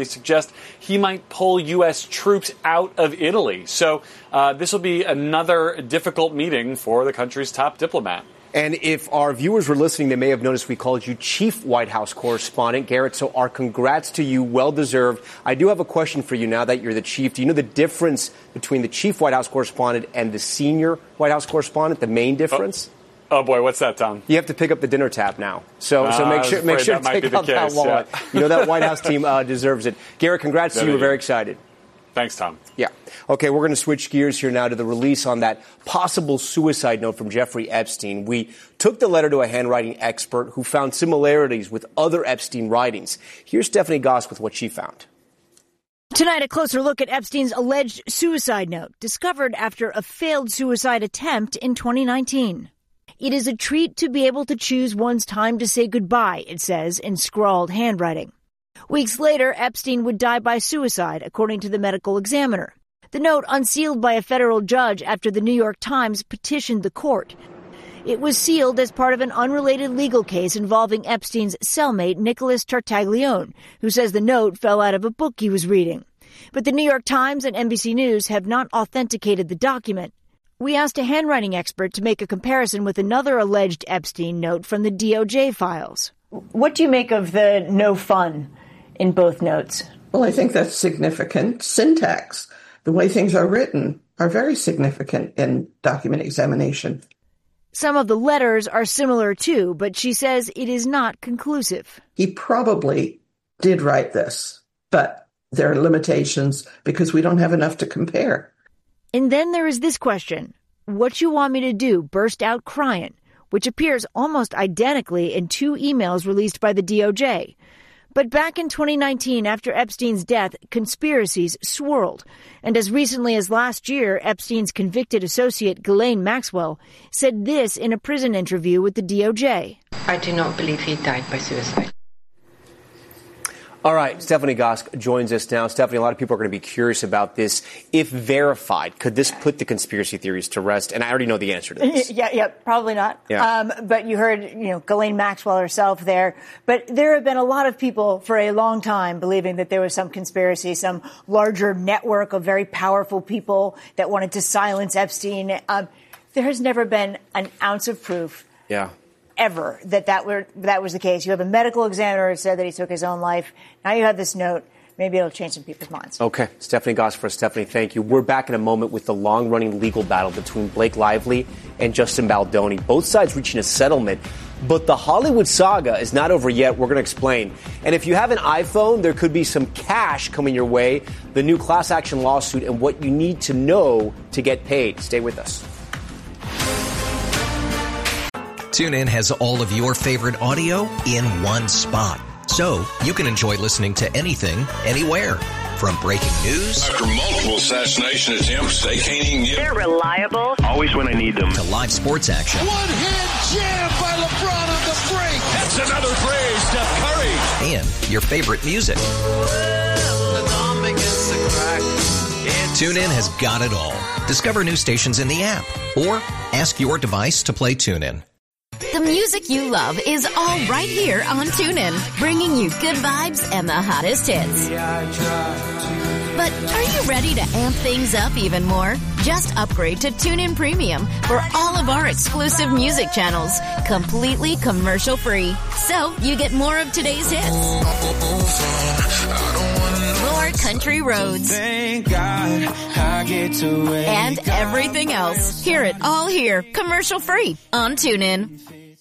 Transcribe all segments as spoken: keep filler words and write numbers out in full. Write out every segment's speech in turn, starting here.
reportedly suggest he might pull U S troops out of Italy. So uh, this will be another difficult meeting for the country's top diplomat. And if our viewers were listening, they may have noticed we called you Chief White House Correspondent, Garrett. So our congrats to you. Well-deserved. I do have a question for you now that you're the chief. Do you know the difference between the Chief White House Correspondent and the Senior White House Correspondent, the main difference? Oh, oh boy, what's that, Tom? You have to pick up the dinner tab now. So, uh, so make sure, make sure to take out that wallet. Yeah. You know, that White House team uh, deserves it. Garrett, congrats to you. We're very excited. Thanks, Tom. Yeah. Okay, we're going to switch gears here now to the release on that possible suicide note from Jeffrey Epstein. We took the letter to a handwriting expert who found similarities with other Epstein writings. Here's Stephanie Goss with what she found. Tonight, a closer look at Epstein's alleged suicide note, discovered after a failed suicide attempt in twenty nineteen. It is a treat to be able to choose one's time to say goodbye, it says in scrawled handwriting. Weeks later, Epstein would die by suicide, according to the medical examiner. The note unsealed by a federal judge after the New York Times petitioned the court. It was sealed as part of an unrelated legal case involving Epstein's cellmate, Nicholas Tartaglione, who says the note fell out of a book he was reading. But the New York Times and N B C News have not authenticated the document. We asked a handwriting expert to make a comparison with another alleged Epstein note from the D O J files. What do you make of the no fun in both notes? Well, I think that's significant. Syntax, the way things are written, are very significant in document examination. Some of the letters are similar too, but she says it is not conclusive. He probably did write this, but there are limitations because we don't have enough to compare. And then there is this question. What you want me to do, burst out crying, which appears almost identically in two emails released by the D O J. But back in twenty nineteen, after Epstein's death, conspiracies swirled. And as recently as last year, Epstein's convicted associate, Ghislaine Maxwell, said this in a prison interview with the D O J. I do not believe he died by suicide. All right, Stephanie Goss joins us now. Stephanie, a lot of people are going to be curious about this. If verified, could this put the conspiracy theories to rest? And I already know the answer to this. Yeah, yeah, probably not. Yeah. Um, but you heard, you know, Ghislaine Maxwell herself there. But there have been a lot of people for a long time believing that there was some conspiracy, some larger network of very powerful people that wanted to silence Epstein. Um, there has never been an ounce of proof. Yeah. Ever that that were that was the case. You have a medical examiner who said that he took his own life. Now you have this note. Maybe it'll change some people's minds. Okay. Stephanie Goss for us. Stephanie, thank you. We're back in a moment with the long-running legal battle between Blake Lively and Justin Baldoni. Both sides reaching a settlement. But the Hollywood saga is not over yet. We're going to explain. And if you have an iPhone, there could be some cash coming your way. The new class action lawsuit and what you need to know to get paid. Stay with us. TuneIn has all of your favorite audio in one spot. So you can enjoy listening to anything, anywhere. From breaking news. After multiple assassination attempts, they can't even get... They're reliable. Always when I need them. To live sports action. One-hand jam by LeBron on the break. That's another play, Steph Curry. And your favorite music. TuneIn has got it all. Discover new stations in the app. Or ask your device to play TuneIn. The music you love is all right here on TuneIn, bringing you good vibes and the hottest hits. But are you ready to amp things up even more? Just upgrade to TuneIn Premium for all of our exclusive music channels, completely commercial-free. So you get more of today's hits. More country roads. And everything else. Hear it all here, commercial-free on TuneIn.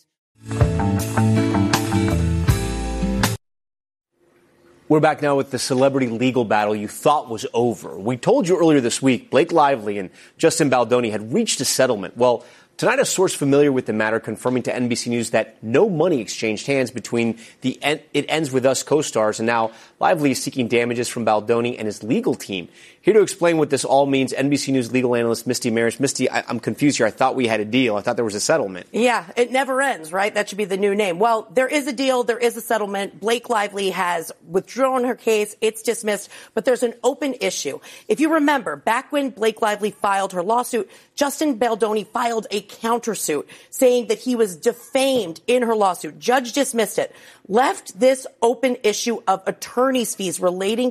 We're back now with the celebrity legal battle you thought was over. We told you earlier this week Blake Lively and Justin Baldoni had reached a settlement. Well, tonight a source familiar with the matter confirming to N B C News that no money exchanged hands between the It Ends With Us co-stars, and now Lively is seeking damages from Baldoni and his legal team. Here to explain what this all means, N B C News legal analyst Misty Maris. Misty, I- I'm confused here. I thought we had a deal. I thought there was a settlement. Yeah, it never ends, right? That should be the new name. Well, there is a deal. There is a settlement. Blake Lively has withdrawn her case. It's dismissed. But there's an open issue. If you remember, back when Blake Lively filed her lawsuit, Justin Baldoni filed a countersuit saying that he was defamed in her lawsuit. Judge dismissed it. Left this open issue of attorney's fees relating